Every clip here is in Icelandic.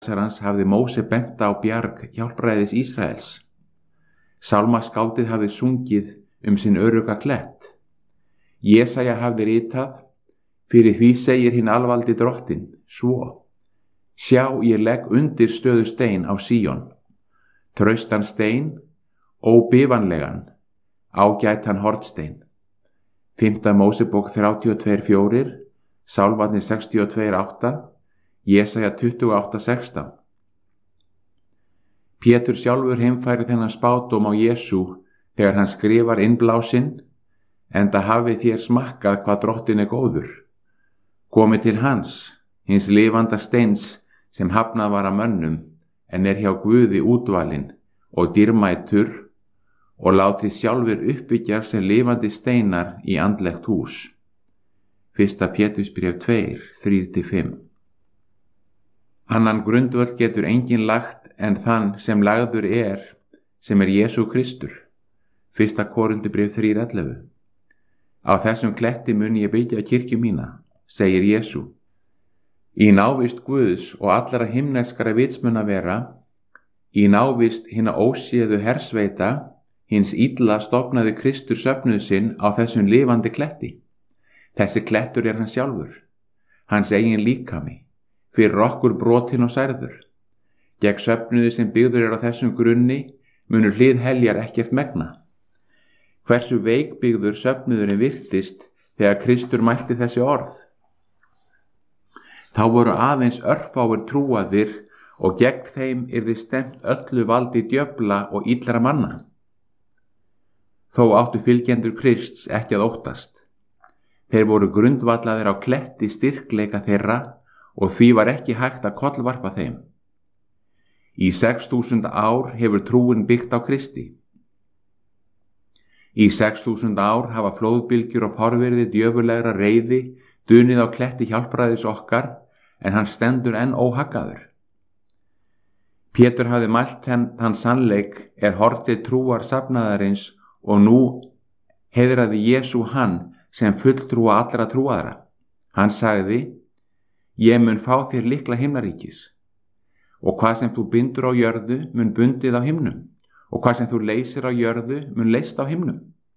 Frelsarans hafði Móse bent á bjarg hjálpræðis Ísraels. Sálmaskáldið hafði sungið sinn örugga klett. Jesaja hafði ritað: Fyrir því segir hinn alvaldi Drottinn, svo: Sjá, ég legg undir stöðu stein á Síón, traustan stein, óbifanlegan, ágætan hornstein. 5. Mósebók 32:4, Sálmarnir 62:8, Jesaja 28:16. Pétur sjálfur heimfærir þennan spádóm á Jesú þegar hann skrifar innblásinn: Enda hafið þér smakkað hvað Drottinn er góður. Komið til hans, hins lifanda steins sem hafnað var af mönnum, en er hjá Guði útvalinn og dýrmætur, og látið sjálfur uppbyggja sem lifandi steinar í andlegt hús. 1. Pétursbréf 2:3-5. Annan grundvöll getur enginn lagt en þann sem lagður er, sem er Jesú Kristur. 1. Korinthubréf 3:11. Á þessum kletti mun ég byggja kirkju mína, segir Jesú. Í návist Guðs og allra himneskara vitsmunna vera, í návist hinna óséðu hersveita, hins illa stofnaði Kristur söfnuð sinn á þessum lifandi kletti. Þessi klettur er hann sjálfur, hans eigin líkami, fyrir okkur brotinn og særður. Gegn söfnuði sem byggður er á þessum grunni munur hlið heljar ekkert megna. Hversu veikbyggður söfnuðurinn virtist þegar Kristur mælti þessi orð. Þá voru aðeins örfáir trúaðir og gegn þeim yrði stemt öllu valdi djöfla og illra manna. Þó áttu fylgjendur Krists ekki að óttast. Þeir voru grundvallaðir á kletti styrkleika þeirra og því var ekki hægt að kollvarpa þeim. Í 6.000 ár hefur trúin byggt á Kristi. Í 6.000 ár hafa flóðbylgjur og forvirði djöfulegra reiði dunið á kletti hjálpræðis okkar, en hann stendur enn óhaggaður. Pétur hafði mælt þann sannleik er hortið trúar safnaðarins og nú heiðraði Jesú hann sem fulltrúa allra trúaðra. Hann sagði: Ég mun fá þér lykla himnaríkis, og hvað sem þú bindur á jörðu mun bundið á himnum, og hvað sem þú leysir á jörðu mun leyst á himnum.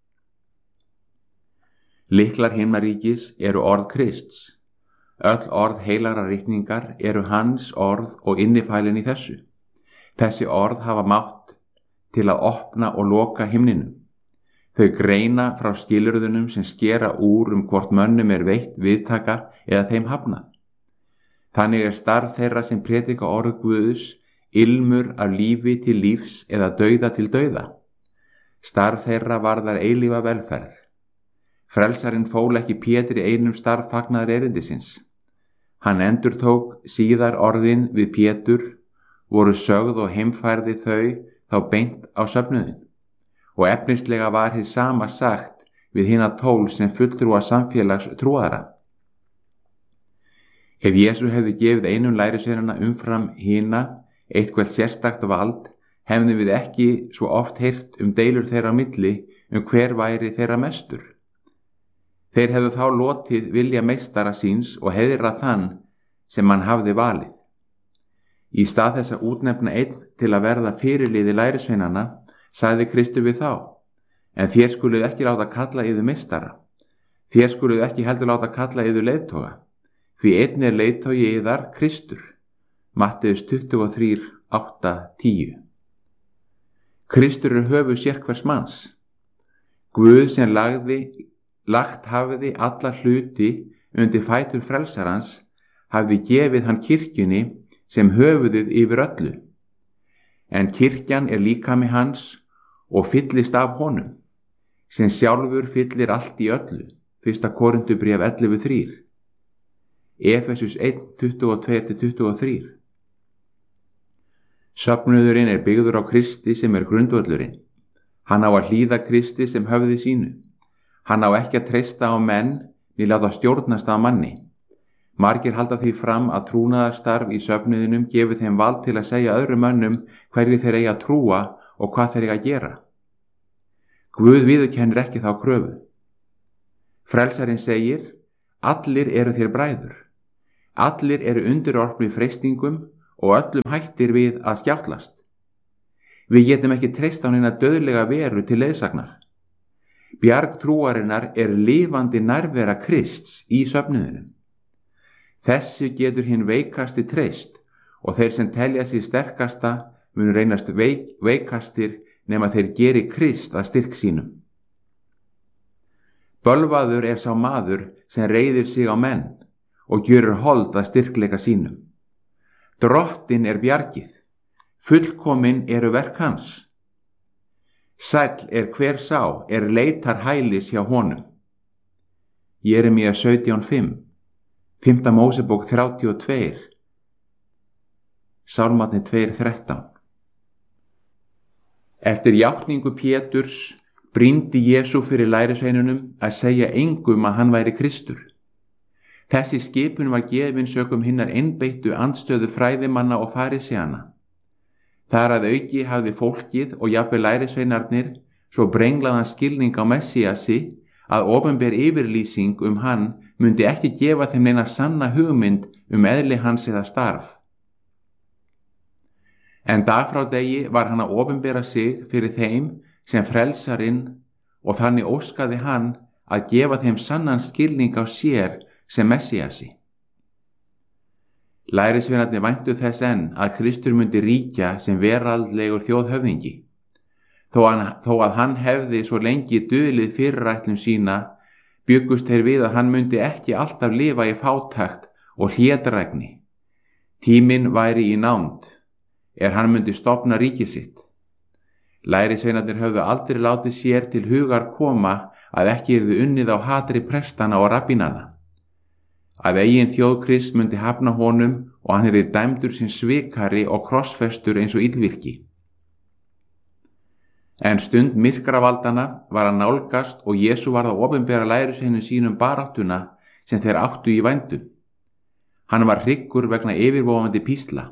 Lyklar himnaríkis eru orð Krists. Öll orð heilagra ritningar eru hans orð og innifælin í þessu. Þessi orð hafa mátt til að opna og loka himninum. Þau greina frá skilyrðunum sem skera úr hvort mönnum er veitt viðtaka eða þeim hafnað. Þannig er starf þeirra sem predika orð Guðs ilmur af lífi til lífs eða dauða til dauða. Starf þeirra varðar eilífa velferð. Frelsarinn fól ekki Pétri einum starf fagnaðar erindisins. Hann endurtók síðar orðin við Pétur, voru sögð og heimfærði þau þá beint á söfnuðin, og efnislega var hið sama sagt við hina 12 sem fulltrúa samfélags trúaðra. Ef Jesú hefði gefið einum lærisveinanna umfram hina eitthvað sérstakt vald, hefðum við ekki svo oft heyrt deilur þeirra á milli hver væri þeirra mestur. Þeir hefðu þá lotið vilja meistara síns og heiðrað þann sem hann hafði valið. Í stað þess að útnefna einn til að verða fyrirliði lærisveinanna, sagði Kristur við þá: En þér skuluð ekki láta kalla yður meistara, þér skuluð ekki heldur láta kalla yður leiðtoga, því einn er leiðtogi yðar Kristur. Matteus 23:8-10. Kristur er höfuð sérhvers manns. Guð sem lagt hafiði alla hluti undir fætur frelsarans hafði gefið hann kirkjunni sem höfuðið yfir öllu. En kirkjan er líkami hans og fyllist af honum, sem sjálfur fyllir allt í öllu. 1. Korinthubréf 11:3. Efesus 1:22-23. Söfnuðurinn er byggður á Kristi sem er grundvöllurinn. Hann á að hlýða Kristi sem höfði sínu. Hann á ekki að treysta á menn né láta stjórnast af manni. Margir halda því fram að trúnaðarstarf í söfnuðinum gefi þeim vald til að segja öðrum mönnum hverju þeir eiga að trúa og hvað þeir eiga að gera. Guð viðurkennir ekki þá kröfu. Frelsarinn segir: Allir eru þér bræður. Allir eru undirorpnir freistingum og öllum hættir við að skjátlast. Við getum ekki treyst á neina dauðlega veru til leiðsagnar. Bjarg trúarinnar lifandi nærvera Krists í söfnuðinum. Þessu getur hinn veikasti treyst og þeir sem telja sig sterkasta munu reynast veikastir nema þeir geri Krist að styrk sínum. Bölvaður sá maður sem reiðir sig á menn og gjörur hold að styrkleika sínum. Drottinn bjargið, fullkomin eru verk hans. Sæll hver sá leitar hælis hjá honum. Jeremía 17:5, 5. Mósebók 32, Sálmarnir 2:13. Eftir játningu Péturs brýndi Jesú fyrir lærisveinunum að segja engum að hann væri Kristur. Þessi skipun var gefin sökum hinnar einbeittu andstöðu fræðimanna og faríseana. Þar að auki hafði fólkið og jafnvel lærisveinarnir svo brenglaðan skilning á Messíasi að opinber yfirlýsing hann myndi ekki gefa þeim neina sanna hugmynd eðli hans eða starf. En dag frá degi var hann að opinbera sig fyrir þeim sem frelsarinn og þannig óskaði hann að gefa þeim sannan skilning á sér sem Messíasi. Lærisveinarnir væntu þess enn að Kristur myndi ríkja sem veraldlegur þjóðhöfðingi. Þó að hann hefði svo lengi dulið fyrirætlun sína, bjuggust þeir við að hann myndi ekki alltaf lifa í fátækt og hlédrægni. Tíminn væri í nánd, hann myndi stofna ríki sitt. Lærisveinarnir höfðu aldrei látið sér til hugar koma að ekki yrði unnið á hatri prestana og rabbínana. Að eigin þjóð Krist myndi hafna honum og hann yrði dæmdur sem svikari og krossfestur eins og illvirki. En stund myrkravaldanna var að nálgast og Jesú varð að opinbera lærisveinum sínum baráttuna sem þeir áttu í vændum. Hann var hryggur vegna yfirvofandi písla.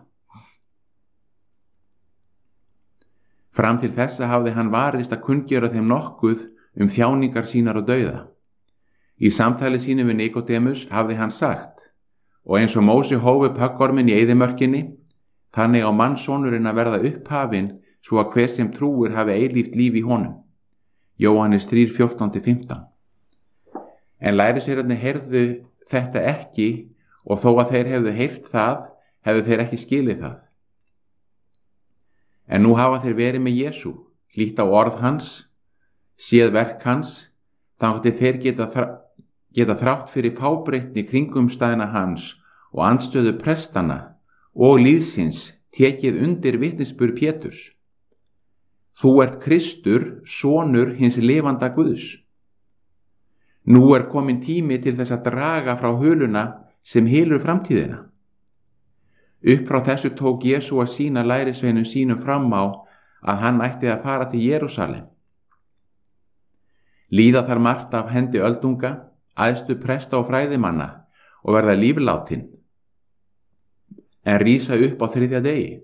Fram til þessa hafði hann varist að kunngjöra þeim nokkuð þjáningar sínar og dauða. Í samtali sínu við Nikodémus hafði hann sagt: og eins og Móse hóf upp höggorminn í eyðimörkinni, þannig á mannssonurinn að verða upphafinn svo að hver sem trúir hafi eilíft líf í honum. Jóhannes 3:14-15. En lærisveinarnir heyrðu þetta ekki og þó að þeir hefðu heyrt það, hefðu þeir ekki skilið það. En nú hafa þeir verið með Jesú, hlýtt á orð hans, séð verk hans, þangað þeir geta þrátt fyrir fábreytni kringumstæðna hans og andstöðu prestana og lýðsins tekið undir vitnisburð Péturs. Þú ert Kristur, sonur hins lifanda Guðs. Nú komin tími til þess að draga frá huluna sem hylur framtíðina. Upp frá þessu tók Jesú að sýna lærisveinum sínum fram á að hann ætti að fara til Jerúsalem. Líða þar margt af hendi öldunga, æðstu presta og fræðimanna og verða líflátin, en rísa upp á 3. degi.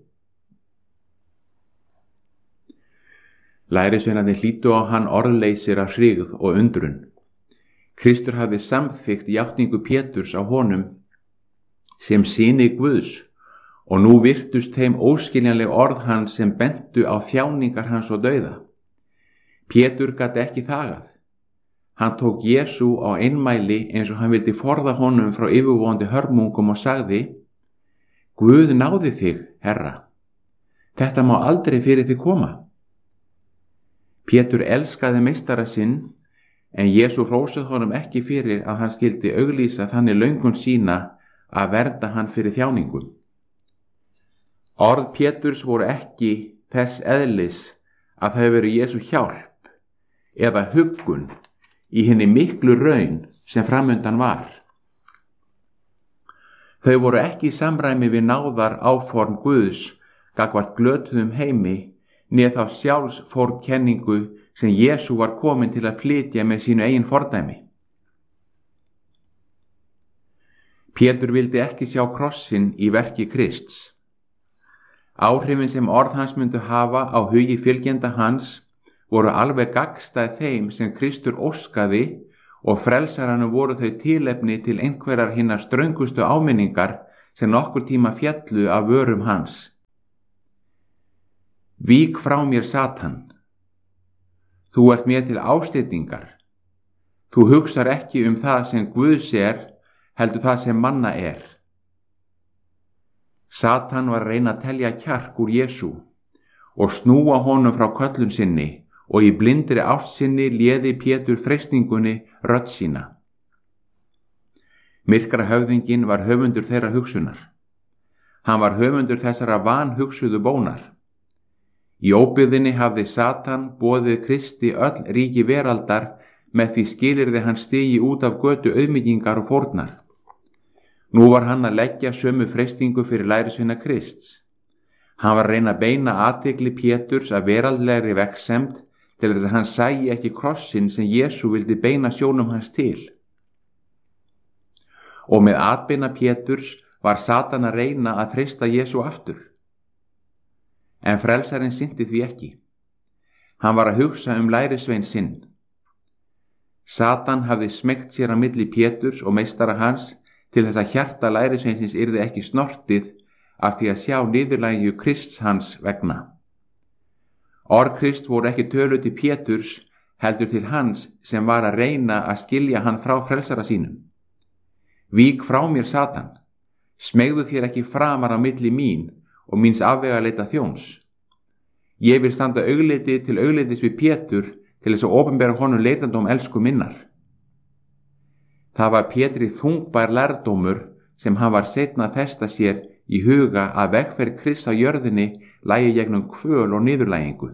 Lærisveinarnir hlýddu á hann orðleysir af hryggð og undrun. Kristur hafði samþykkt játningu Péturs á honum sem syni Guðs og nú virtust þeim óskiljanleg orð hans sem bentu á þjáningar hans og dauða. Pétur gat ekki þagað. Hann tók Jesú á einmæli eins og hann vildi forða honum frá yfirvofandi hörmungum og sagði: Guð náði þig, Herra. Þetta má aldrei fyrir þig koma. Pétur elskaði meistara sinn, en Jesú hrósaði honum ekki fyrir að hann skyldi auglýsa þannig löngun sína að vernda hann fyrir þjáningum. Orð Péturs voru ekki þess eðlis að það hefur verið Jesú hjálp eða huggun í hinni miklu raun sem framundan var. Þau voru ekki í samræmi við náðar áform Guðs gagnvart glötuðum heimi né þá sjálfsfórnkenningu sem Jesú var komin til að flytja með sínu eigin fordæmi. Pétur vildi ekki sjá krossinn í verki Krists. Áhrifin sem orð hans myndu hafa á hugi fylgjenda hans voru alveg gagnstæð þeim sem Kristur óskaði og frelsaranum voru þau tilefni til einhverjar hinnar ströngustu áminningar sem nokkur tíma fjallu af vörum hans. Vík frá mér, Satan. Þú ert mér til ásteytingar. Þú hugsar ekki það sem Guðs heldur það sem manna Satan var að reyna að telja kjark úr Jesú og snúa honum frá köllun sinni, og í blindri ást sinni léði Pétur freistingunni rödd sína. Myrkra höfðinginn var höfundur þeirra hugsunar. Hann var höfundur þessara vanhugsuðu bónar. Í óbyggðinni hafði Satan boðið Kristi öll ríki veraldar með því skilyrði hann stigi út af götu auðmýkingar og fórnar. Nú var hann að leggja sömu freistingu fyrir lærisveina Krists. Hann var að reyna að beina athygli Péturs að veraldlegri vegsemd til þess að hann sæi ekki krossinn sem Jesú vildi beina sjónum hans til. Og með atbeina Péturs var Satan að reyna að freista Jesú aftur. En frelsarinn sinnti því ekki. Hann var að hugsa lærisvein sinn. Satan hafði smeygt sér á milli Péturs og meistara hans til þess að hjarta lærisveinsins yrði ekki snortið af því að sjá niðurlægju Krists hans vegna. Orð Krist voru ekki töluð til Péturs, heldur til hans sem var að reyna að skilja hann frá frelsara sínum. Vík frá mér, Satan. Smegðu þér ekki framar á milli mín og míns afvegaleita þjóns. Ég vil standa augliti til auglitis við Pétur til þess að opinbera honum leitandóm elsku minnar. Það var Pétri þungbær lærdómur sem hann var seinna að festa sér í huga að vegferð Krists á jörðinni lægi gegnum kvöl og niðurlægingu.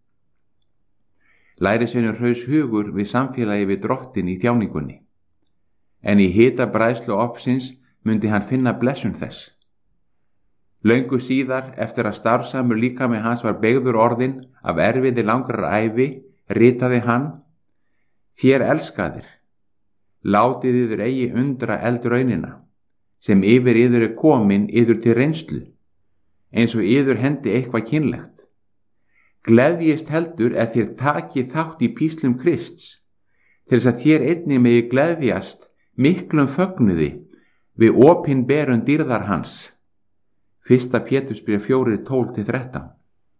Lærisveinur hraus hugur við samfélagi við drottin í þjáningunni, en í hita bræðslu opsins myndi hann finna blessun þess. Löngu síðar, eftir að starfsamur líkami hans var beygður orðinn af erfiði langrar ævi, ritaði hann: Þér elskaðir, látið yður eigi undra eldraunina, sem yfir yður komin yður til reynslu, eins og yður hendi eitthvað kynlegt. Gleðjist heldur þér takið þátt í píslum Krists, til þess að þér einnig megi gleðjast miklum fögnuði við opinberun dýrðar hans. 1. Pétursbréf 4:12-13.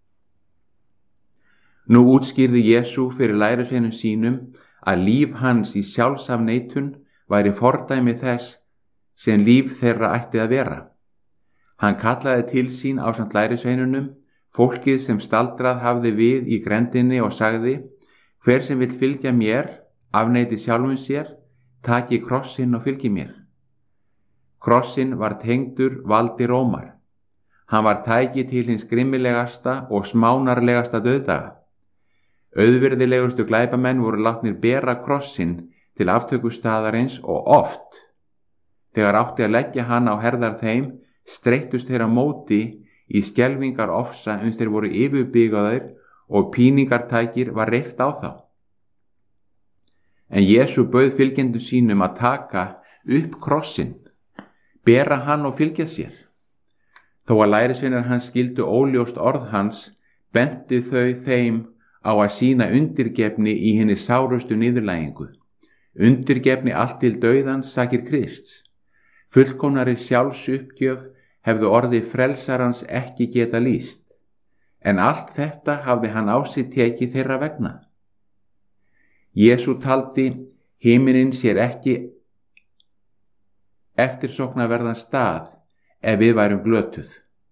Nú útskýrði Jesú fyrir lærisveinum sínum að líf hans í sjálfsafneitun væri fordæmi þess sem líf þeirra ætti að vera. Hann kallaði til sín ásamt lærisveinunum fólkið sem staldrað hafði við í grendinni og sagði: Hver sem vill fylgja mér, afneiti sjálfum sér, taki krossinn og fylgi mér. Krossinn var tengdur valdi Rómar. Hann var tæki til hins grimmilegasta og smánarlegasta dauðdaga. Auðvirðilegustu glæpamenn voru látnir bera krossinn til aftökustaðarins og oft, þegar átti að leggja hann á herðar þeim, streittust þeir á móti í skelfingar ofsa uns þeir voru yfirbyggðir og píningartækir var reyft á þá. En Jesú bauð fylgjendum sínum að taka upp krossinn, bera hann og fylgja sér. Þó að lærisveinar hans skildu óljóst orð hans, bentu þau þeim á að sýna undirgefni í hinni sárustu niðurlægingu. Undirgefni allt til dauðans sakir Krists. Fullkomnari sjálfsuppgjöf hefðu orði frelsarans ekki geta lýst, en allt þetta hafði hann á sig tekið þeirra vegna. Jesú taldi himinin sér ekki eftirsóknarverðan stað ef við værum glötuð.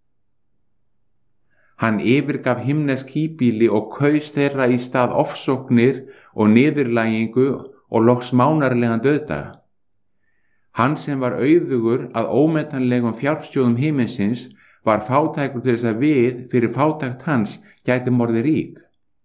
Hann yfirgaf himnesk híbýli og kaus þeirra í stað ofsóknir og niðurlægingu og loks smánarlegan dauðdaga. Hann sem var auðugur að ómetanlegum fjársjóðum himinsins var fátækur til þess að við fyrir fátækt hans gætum orðið rík.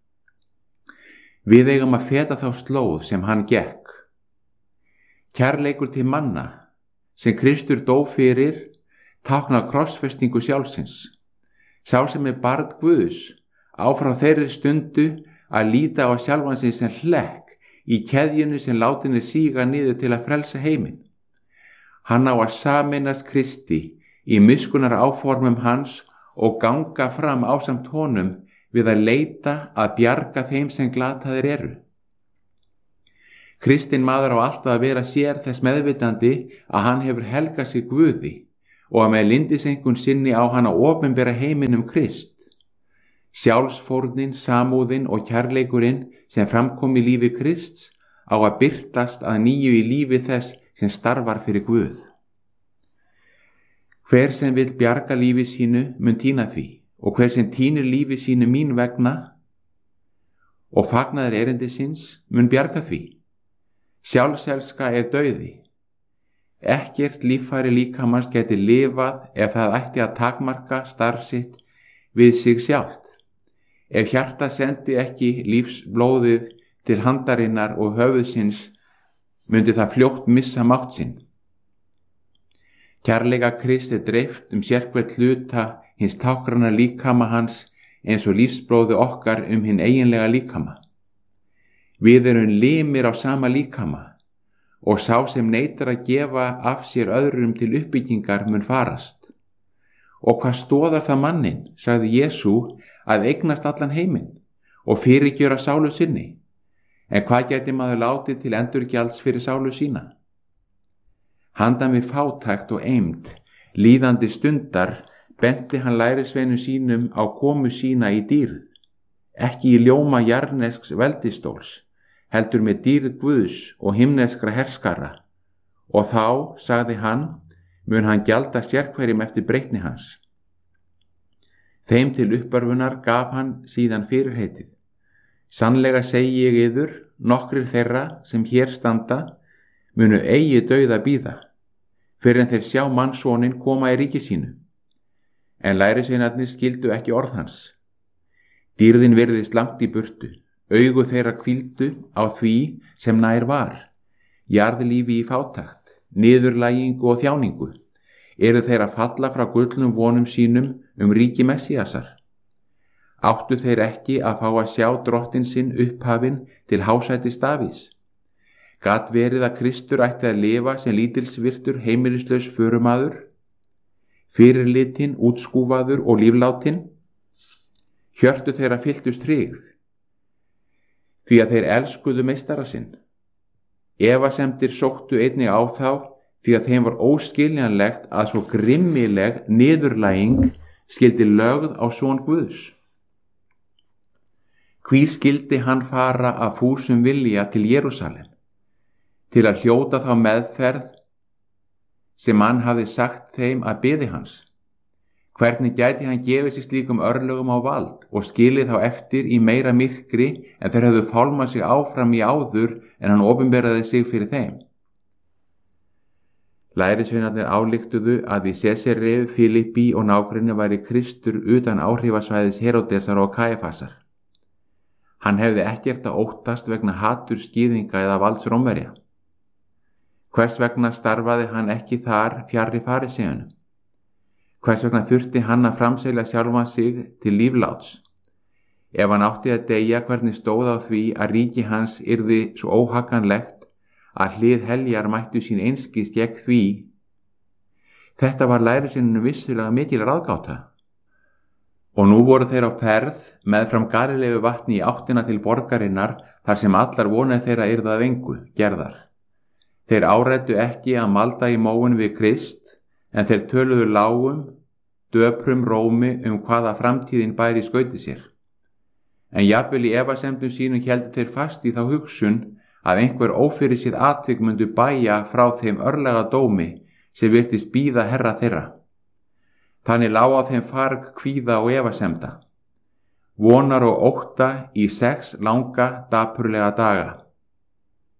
Við eigum að feta þá slóð sem hann gekk. Kærleikur til manna sem Kristur dó fyrir tákna krossfestingu sjálfsins. Sá sem barn Guðs á frá þeirri stundu að líta á sjálfan sig sem hlekk í keðjunu sem látinni síga niður til að frelsa heiminn. Hann á að sameinast Kristi í miskunnar áformum hans og ganga fram ásamt honum við að leita að bjarga þeim sem glataðir eru. Kristinn maður á alltaf að vera sér þess meðvitandi að hann hefur helgað sig Guði og að með lindisengun sinni á hann að opinbera heiminum Krist. Sjálfsfórnin, samúðin og kærleikurinn sem framkom í lífi Krists á að birtast að nýju í lífi þess sem starfar fyrir Guð. Hver sem vill bjarga lífi sínu mun týna því, og hver sem týnir lífi sínu mín vegna og fagnaður erindisins mun bjarga því. Sjálfselska er dauði. Ekkert líffæri líkamans gæti lifað ef það ætti að takmarka starf sitt við sig sjálft. Ef hjarta sendi ekki lífsblóðið til handarinnar og höfuðsins, myndi það fljótt missa mátt sinn. Kærleika Krist er dreift sérhvert hluta hins táknræna líkama hans eins og lífsblóði okkar hinn eiginlega líkama. Við erum limir á sama líkama og sá sem neitar að gefa af sér öðrum til uppbyggingar mun farast. Og hvað stoðar það manninn, sagði Jesú, að eignast allan heiminn og fyrirgjöra sálu sinni? En hvað gæti maður látið til endurgjalds fyrir sálu sína? Handan við fátækt og eymd, líðandi stundar, benti hann lærisveinum sínum á komu sína í dýrð, ekki í ljóma jarnesks veldistóls, heldur með dýrð Guðs og himneskra herskara, og þá, sagði hann, mun hann gjalda sérhverjum eftir breytni hans. Þeim til uppörfunar gaf hann síðan fyrirheitið. Sannlega segi ég yður, nokkrir þeirra sem hér standa munu eigi dauða bíða, fyrir en þeir sjá mannssoninn koma í ríki sínu. En lærisveinarnir skildu ekki orð hans. Dýrðin virðist langt í burtu, augu þeirra hvíldu á því sem nær var, jarðlífi í fátækt, niðurlægingu og þjáningu. Eru þeir að falla frá gullnum vonum sínum ríki Messíasar? Áttu þeir ekki að fá að sjá drottinn sinn upphafinn til hásætis Davíðs? Gat verið að Kristur ætti að lifa sem lítilsvirtur heimilislaus förumaður, fyrirlitinn, útskúfaður og líflátinn? Hjörtu þeirra fylltust tryggð, því að þeir elskuðu meistara sinn. Efasemdir sóttu einnig á þá, því að þeim var óskiljanlegt að svo grimmileg niðurlæging skyldi lögð á son Guðs. Hví skyldi hann fara af fúsum vilja til Jerúsalem, til að hljóta þá meðferð sem hann hafði sagt þeim að biði hans? Hvernig gæti hann gefið sig slíkum örlögum á vald og skilið þá eftir í meira myrkri en þeir höfðu fálmað sig áfram í áður en hann opinberaði sig fyrir þeim? Lærisveinarnir ályktuðu að í Sesareu, Filippi og nágrenni væri Kristur utan áhrifasvæðis Heródesar og Kæfasar. Hann hefði ekkert að óttast vegna haturs gyðinga eða valds Rómverja. Hvers vegna starfaði hann ekki þar fjarri fariseunum? Hvers vegna þurfti hann að framselja sjálfan sig til lífláts? Ef hann átti að deyja, hvernig stóð á því að ríki hans yrði svo óhaganlegt að hlið heljar mættu sín einskis gegn því? Þetta var lærisveinunum vissulega mikil ráðgáta. Og nú voru þeir á ferð meðfram Galileu vatni í áttina til borgarinnar þar sem allar vonir þeirra yrðu að engu gerðar. Þeir áræddu ekki að malda í móinn við Krist, en þeir töluðu lágum, döprum rómi hvaða framtíðin bæri í skauti sér. En jafnvel í efasemdum sínum héldu þeir fast í þá hugsun að einhver ófyrirséð atvik mundu bæja frá þeim örlega dómi sem virtist bíða herra þeirra. Þannig lá á þeim farg kvíða og efasemda, vonar og ótta í 6 langa dapurlega daga.